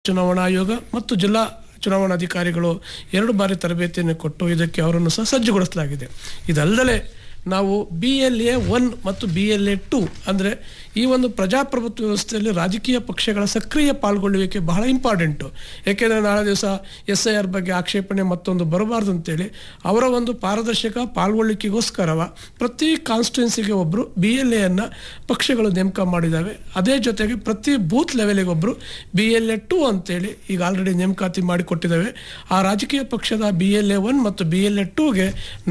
ಚುನಾವಣಾ ಆಯೋಗ ಮತ್ತು ಜಿಲ್ಲಾ ಚುನಾವಣಾಧಿಕಾರಿಗಳು 2 ಬಾರಿ ತರಬೇತಿಯನ್ನು ಕೊಟ್ಟು ಇದಕ್ಕೆ ಅವರನ್ನು ಸಹ ಸಜ್ಜುಗೊಳಿಸಲಾಗಿದೆ. ಇದಲ್ಲದೆ ನಾವು BLA 1 ಮತ್ತು BLA 2 ಅಂದರೆ ಈ ಒಂದು ಪ್ರಜಾಪ್ರಭುತ್ವ ವ್ಯವಸ್ಥೆಯಲ್ಲಿ ರಾಜಕೀಯ ಪಕ್ಷಗಳ ಸಕ್ರಿಯ ಪಾಲ್ಗೊಳ್ಳುವಿಕೆ ಬಹಳ ಇಂಪಾರ್ಟೆಂಟು. ಏಕೆಂದರೆ ನಾಳೆ ದಿವಸ SIR ಬಗ್ಗೆ ಆಕ್ಷೇಪಣೆ ಮತ್ತೊಂದು ಬರಬಾರ್ದು ಅಂತೇಳಿ ಅವರ ಒಂದು ಪಾರದರ್ಶಕ ಪಾಲ್ಗೊಳ್ಳಿಕೆಗೋಸ್ಕರವ ಪ್ರತಿ ಕಾನ್ಸ್ಟಿಟ್ಯೂನ್ಸಿಗೆ ಒಬ್ಬರು BLAಯನ್ನು ಪಕ್ಷಗಳು ನೇಮಕ ಮಾಡಿದ್ದಾವೆ. ಅದೇ ಜೊತೆಗೆ ಪ್ರತಿ ಬೂತ್ ಲೆವೆಲಿಗೆ ಒಬ್ಬರು BLA 2 ಅಂತೇಳಿ ಈಗ ಆಲ್ರೆಡಿ ನೇಮಕಾತಿ ಮಾಡಿಕೊಟ್ಟಿದ್ದಾವೆ. ಆ ರಾಜಕೀಯ ಪಕ್ಷದ BLA 1 ಮತ್ತು BLA 2ಗೆ